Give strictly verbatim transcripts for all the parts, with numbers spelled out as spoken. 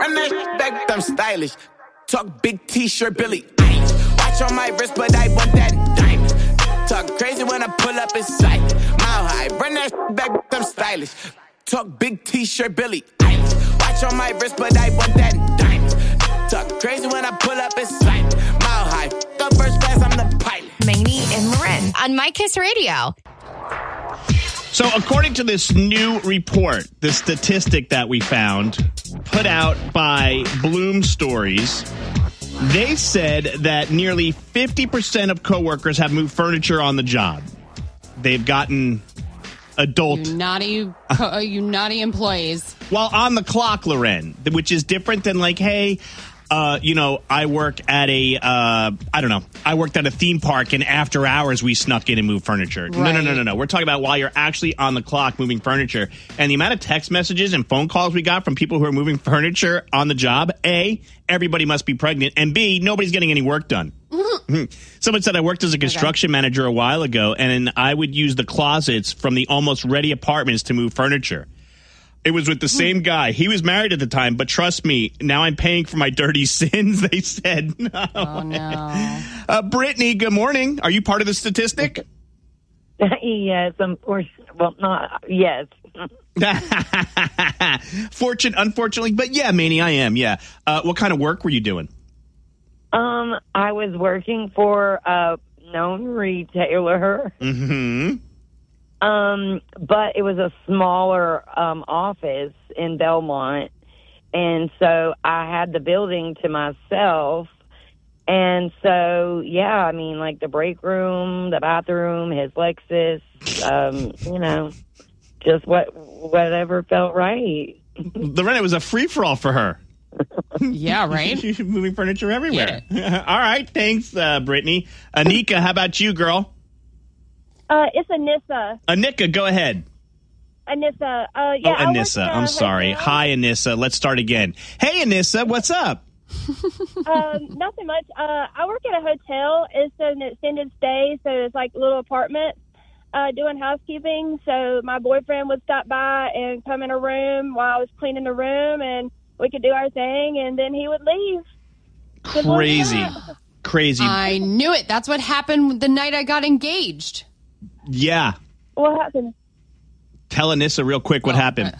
run that shit back, I'm stylish. Talk big t-shirt, Billy Eilish. Watch on my wrist, but I want that diamond. Talk crazy when I pull up in sight. Mile high, run that shit back, I'm stylish. Talk big t-shirt, Billy Eilish. Watch on my wrist, but I want that diamond. Talk crazy when I pull up in sight. Mile high, the first class, I'm the pilot. Maney and Marin on My Kiss Radio. So according to this new report, the statistic that we found put out by Bloom Stories, they said that nearly fifty percent of coworkers have moved furniture on the job. They've gotten adult... You naughty, co- you naughty employees. While on the clock, Loren, which is different than like, hey... Uh, you know, I work at a, uh, I don't know, I worked at a theme park and after hours we snuck in and moved furniture. Right. No, no, no, no, no. We're talking about while you're actually on the clock moving furniture. And the amount of text messages and phone calls we got from people who are moving furniture on the job, A, everybody must be pregnant, and B, nobody's getting any work done. Someone said I worked as a construction okay. manager a while ago, and I would use the closets from the almost ready apartments to move furniture. It was with the same guy. He was married at the time, but trust me, now I'm paying for my dirty sins, they said. No. Oh, no. Uh, Brittany, good morning. Are you part of the statistic? Yes, unfortunately. Well, not, yes. Fortune, unfortunately, but yeah, Manny, I am, yeah. Uh, what kind of work were you doing? Um, I was working for a known retailer. Mm-hmm. Um, but it was a smaller um, office in Belmont, and so I had the building to myself. And so, yeah, I mean, like the break room, the bathroom, his Lexus, um, you know, just what whatever felt right. Lorena, it was a free-for-all for her. Yeah, right? She's moving furniture everywhere. All right, thanks, uh, Brittany. Anika, how about you, girl? Uh, it's Anissa. Anika, go ahead. Anissa. Uh, yeah, oh, Anissa. I'm sorry. Hotel. Hi, Anissa. Let's start again. Hey, Anissa, what's up? um, nothing much. Uh, I work at a hotel. It's an extended stay, so it's like a little apartment uh, doing housekeeping. So my boyfriend would stop by and come in a room while I was cleaning the room, and we could do our thing, and then he would leave. Crazy. Crazy. I knew it. That's what happened the night I got engaged. Yeah. What happened? Tell Anissa real quick what oh, happened.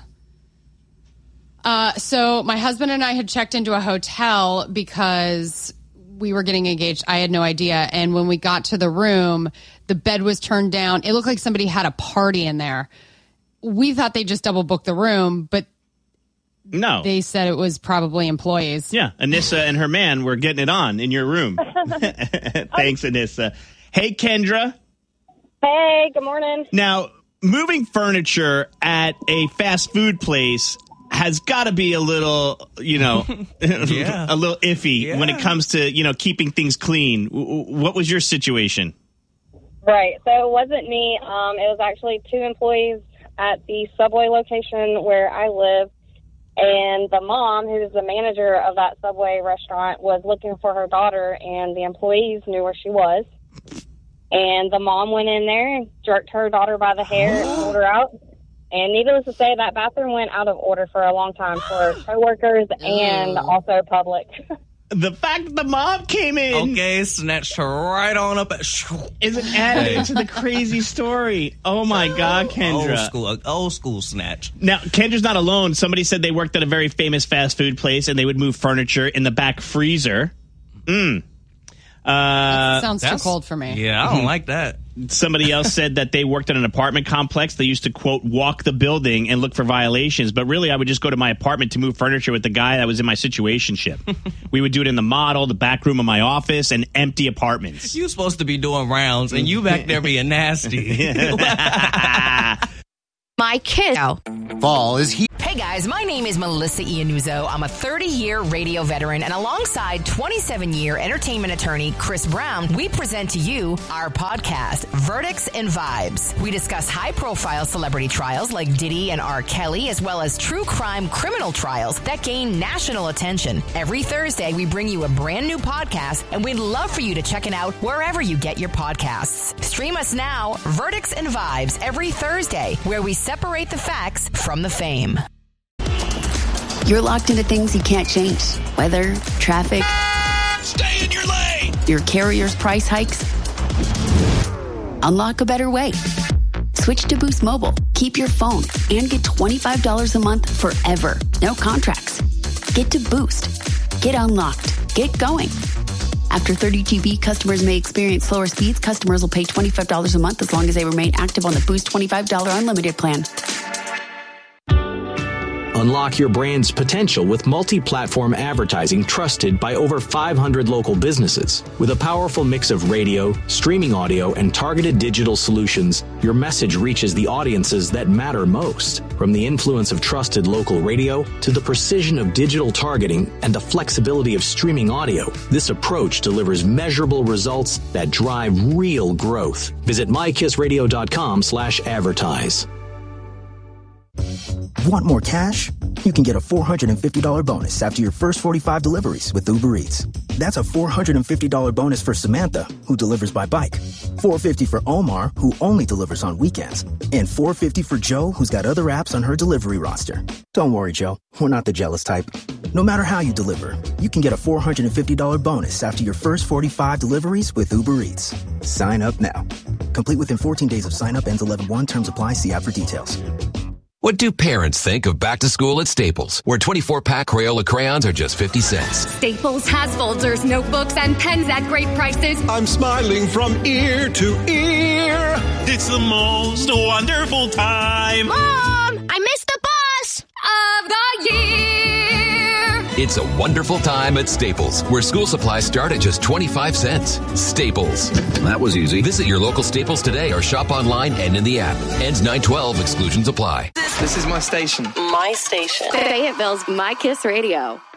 Uh, so my husband and I had checked into a hotel because we were getting engaged. I had no idea. And when we got to the room, the bed was turned down. It looked like somebody had a party in there. We thought they just double booked the room, but no, they said it was probably employees. Yeah. Anissa and her man were getting it on in your room. Thanks, Anissa. Hey, Kendra. Hey, good morning. Now, moving furniture at a fast food place has got to be a little, you know, yeah. a little iffy yeah. when it comes to, you know, keeping things clean. What was your situation? Right. So it wasn't me. Um, it was actually two employees at the Subway location where I live. And the mom, who's the manager of that Subway restaurant, was looking for her daughter, and the employees knew where she was. And the mom went in there and jerked her daughter by the hair and pulled her out. And needless to say, that bathroom went out of order for a long time for coworkers and also public. The fact that the mom came in. Okay, snatched her right on up. At, is it added to the crazy story? Oh, my God, Kendra. Old school, old school snatch. Now, Kendra's not alone. Somebody said they worked at a very famous fast food place, and they would move furniture in the back freezer. Mm. Uh, sounds too cold for me. Yeah, I don't like that. Somebody else said that they worked at an apartment complex. They used to, quote, walk the building and look for violations. But really, I would just go to my apartment to move furniture with the guy that was in my situationship. We would do it in the model, the back room of my office, and empty apartments. You're supposed to be doing rounds, and you back there being nasty. My kid. Fall is here. Hey guys, my name is Melissa Iannuzzo. I'm a thirty-year radio veteran, and alongside twenty-seven-year entertainment attorney Chris Brown, we present to you our podcast, Verdicts and Vibes. We discuss high-profile celebrity trials like Diddy and R. Kelly, as well as true crime criminal trials that gain national attention. Every Thursday, we bring you a brand new podcast, and we'd love for you to check it out wherever you get your podcasts. Stream us now, Verdicts and Vibes, every Thursday, where we separate the facts from the fame. You're locked into things you can't change. Weather, traffic. Stay in your lane! Your carrier's price hikes. Unlock a better way. Switch to Boost Mobile. Keep your phone and get twenty-five dollars a month forever. No contracts. Get to Boost. Get unlocked. Get going. After thirty G B, customers may experience slower speeds. Customers will pay twenty-five dollars a month as long as they remain active on the Boost twenty-five dollars unlimited plan. Unlock your brand's potential with multi-platform advertising trusted by over five hundred local businesses. With a powerful mix of radio, streaming audio, and targeted digital solutions, your message reaches the audiences that matter most. From the influence of trusted local radio to the precision of digital targeting and the flexibility of streaming audio, this approach delivers measurable results that drive real growth. Visit my kiss radio dot com slash advertise. Want more cash? You can get a four hundred fifty dollars bonus after your first forty-five deliveries with Uber Eats. That's a four hundred fifty dollars bonus for Samantha, who delivers by bike, four hundred fifty dollars for Omar, who only delivers on weekends, and four hundred fifty dollars for Joe, who's got other apps on her delivery roster. Don't worry, Joe. We're not the jealous type. No matter how you deliver, you can get a four hundred fifty dollars bonus after your first forty-five deliveries with Uber Eats. Sign up now. Complete within fourteen days of sign up. Ends eleven one. Terms apply. See app for details. What do parents think of back to school at Staples, where twenty-four pack Crayola crayons are just fifty cents? Staples has folders, notebooks, and pens at great prices. I'm smiling from ear to ear. It's the most wonderful time. Mom, I missed the bus of the year. It's a wonderful time at Staples, where school supplies start at just twenty-five cents. Staples. That was easy. Visit your local Staples today or shop online and in the app. Ends nine twelve. Exclusions apply. This is my station. My station. Fayetteville's My Kiss Radio.